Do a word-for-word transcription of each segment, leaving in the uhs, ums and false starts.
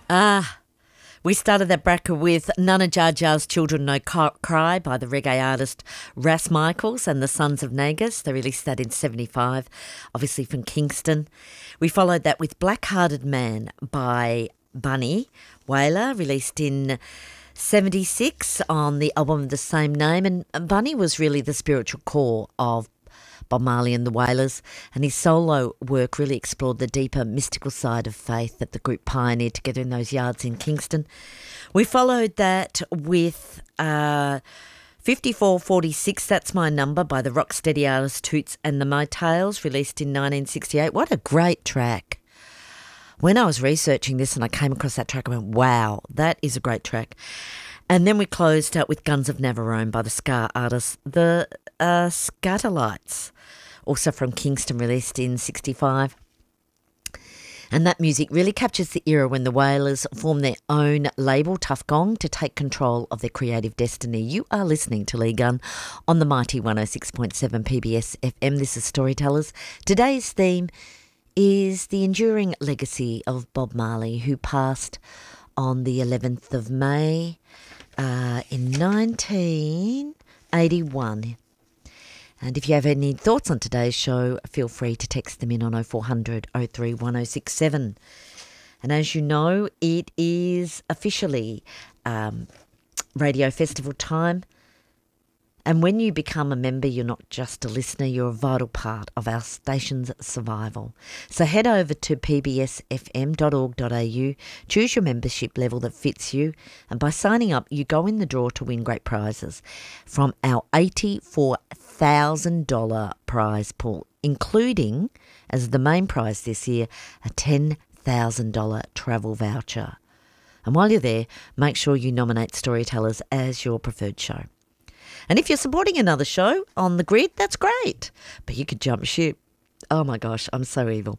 Ah, we started that bracket with None of Jar Jar's Children No Cry by the reggae artist Ras Michaels and the Sons of Nagas. They released that in seventy-five, obviously from Kingston. We followed that with Black Hearted Man by Bunny Wailer, released in seventy-six on the album of the same name. And Bunny was really the spiritual core of Bob Marley and the Wailers, and his solo work really explored the deeper mystical side of faith that the group pioneered together in those yards in Kingston. We followed that with uh, fifty-four forty-six, That's My Number by the rocksteady artists Toots and the Motails, released in nineteen sixty-eight. What a great track. When I was researching this and I came across that track, I went, wow, that is a great track. And then we closed out with Guns of Navarone by the ska artists, the uh, Skatalites, also from Kingston, released in sixty-five. And that music really captures the era when the Wailers formed their own label, Tough Gong, to take control of their creative destiny. You are listening to Lee Gunn on the mighty one oh six point seven P B S F M. This is Storytellers. Today's theme is the enduring legacy of Bob Marley, who passed on the eleventh of May uh, in nineteen eighty-one. And if you have any thoughts on today's show, feel free to text them in on oh four hundred oh three one oh six seven. And as you know, it is officially um, Radio Festival time. And when you become a member, you're not just a listener, you're a vital part of our station's survival. So head over to p b s f m dot org dot a u, choose your membership level that fits you, and by signing up, you go in the draw to win great prizes from our eighty-four thousand dollars prize pool, including, as the main prize this year, a ten thousand dollars travel voucher. And while you're there, make sure you nominate Storytellers as your preferred show. And if you're supporting another show on the grid, that's great. But you could jump ship. Oh my gosh, I'm so evil.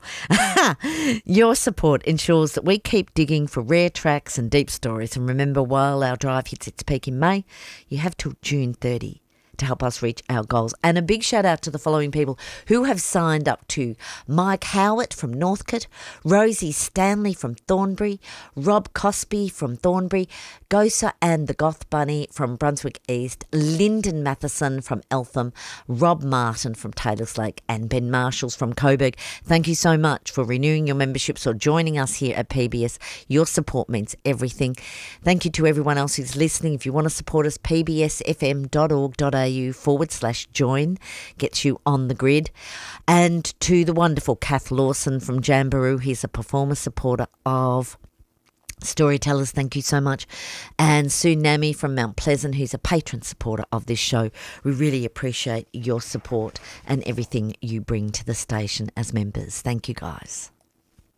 Your support ensures that we keep digging for rare tracks and deep stories. And remember, while our drive hits its peak in May, you have till June thirtieth to help us reach our goals. And a big shout out to the following people who have signed up to: Mike Howitt from Northcote, Rosie Stanley from Thornbury, Rob Cosby from Thornbury, Gosa and the Goth Bunny from Brunswick East, Lyndon Matheson from Eltham, Rob Martin from Taylors Lake, and Ben Marshalls from Coburg. Thank you so much for renewing your memberships or joining us here at P B S. Your support means everything. Thank you to everyone else who's listening. If you want to support us, p b s f m dot org dot a u forward slash join gets you on the grid. And to the wonderful Kath Lawson from Jamboree, he's a performer supporter of Storytellers, thank you so much. And Sue Nami from Mount Pleasant, who's a patron supporter of this show. We really appreciate your support and everything you bring to the station as members. Thank you, guys.